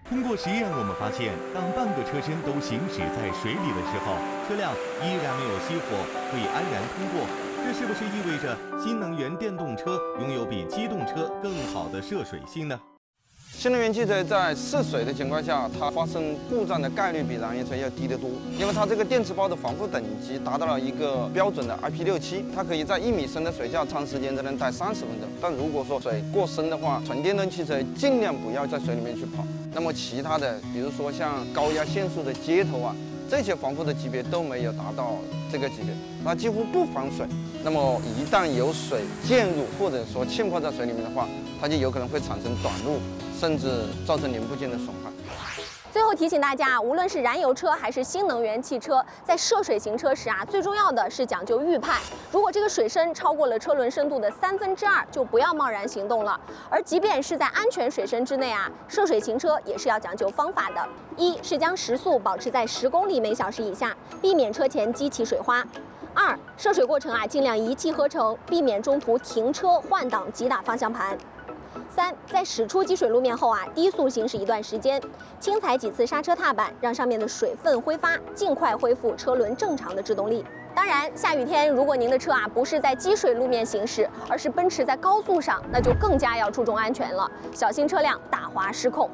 通过实验，我们发现，当半个车身都行驶在水里的时候，车辆依然没有熄火，可以安然通过。这是不是意味着新能源电动车拥有比机动车更好的涉水性呢？ 新能源汽车在涉水的情况下，它发生故障的概率比燃油车要低得多，因为它这个电池包的防护等级达到了一个标准的 IP67，它可以在1米深的水下长时间才能待30分钟。但如果说水过深的话，纯电动汽车尽量不要在水里面去跑。那么其他的，比如说像高压限速的接头啊，这些防护的级别都没有达到这个级别，它几乎不防水。那么一旦有水溅入或者说浸泡在水里面的话，它就有可能会产生短路，甚至造成零部件的损坏。 最后提醒大家，无论是燃油车还是新能源汽车，在涉水行车时最重要的是讲究预判。如果这个水深超过了车轮深度的2/3，就不要贸然行动了。而即便是在安全水深之内涉水行车也是要讲究方法的。一是将时速保持在10公里每小时以下，避免车前激起水花。2，涉水过程尽量一气呵成，避免中途停车换挡急打方向盘。3，在驶出积水路面后低速行驶一段时间，轻踩几次刹车踏板，让上面的水分挥发，尽快恢复车轮正常的制动力。当然，下雨天如果您的车不是在积水路面行驶，而是奔驰在高速上，那就更加要注重安全了，小心车辆打滑失控。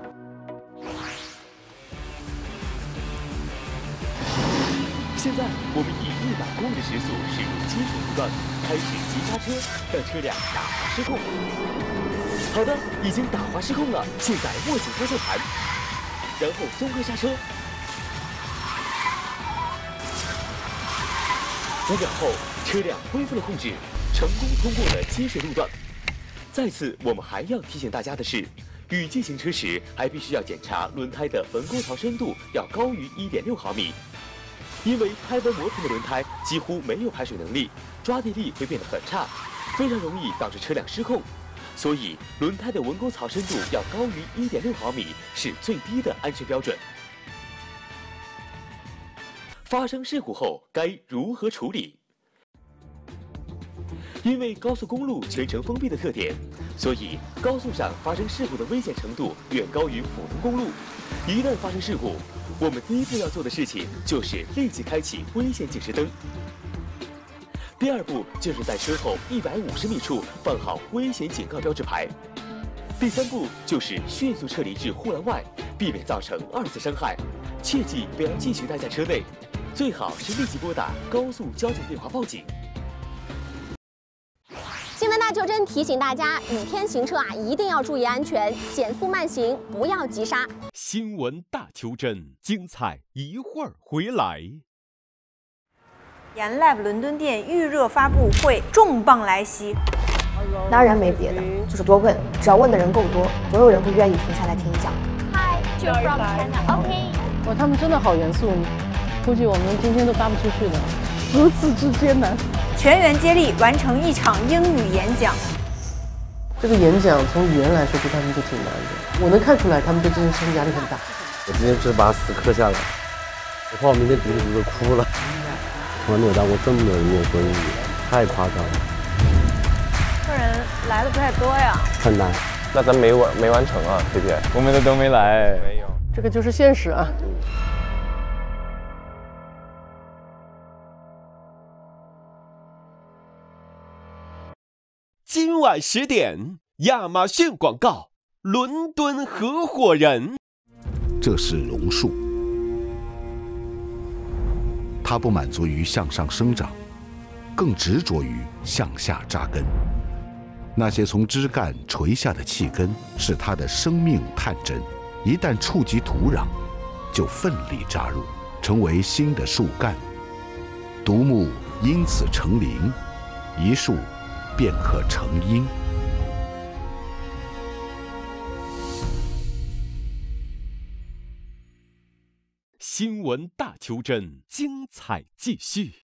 现在我们以100公里时速驶入积水路段，开始急刹车，让车辆打滑失控。好的，已经打滑失控了，现在握紧方向盘，然后松开刹车。5秒后，车辆恢复了控制，成功通过了积水路段。再次，我们还要提醒大家的是，雨季行车时还必须要检查轮胎的phần沟槽深度要高于1.6毫米。因为胎纹磨平的轮胎几乎没有排水能力，抓地力会变得很差，非常容易导致车辆失控。所以，轮胎的纹沟槽深度要高于1.6毫米是最低的安全标准。发生事故后该如何处理？因为高速公路全程封闭的特点，所以高速上发生事故的危险程度远高于普通公路。一旦发生事故，我们第一步要做的事情就是立即开启危险警示灯。第二步就是在车后150米处放好危险警告标志牌。第三步就是迅速撤离至护栏外，避免造成2次伤害。切记不要继续待在车内，最好是立即拨打高速交警电话报警。 新闻大求真提醒大家，雨天行车一定要注意安全，减速慢行，不要急刹。 新闻大求真，精彩一会儿回来。 研 Lab 伦敦店预热发布会重磅来袭， 当然没别的，就是多问，只要问的人够多，总有人会愿意停下来听你讲。 Hi, you're from China. OK. 哇，他们真的好严肃，估计我们今天都发不出去的，如此之艰难。 全员接力完成一场英语演讲。 这个演讲从语言来说对他们就挺难的，我能看出来他们对这件事情压力很大。 我今天是把死磕下来，我怕我明天读着读着哭了。从来没有当过这么多人面说英语，太夸张了。 客人来的不太多呀， 很难。 那咱没完成啊 ，KPI， 我们的都没来。没有， 这个就是现实啊。 今晚10点，亚马逊广告，伦敦合伙人。 这是榕树，它不满足于向上生长，更执着于向下扎根。那些从枝干垂下的气根是它的生命探针，一旦触及土壤，就奋力扎入，成为新的树干。独木因此成林，一树便可成荫。 新闻大求真，精彩继续。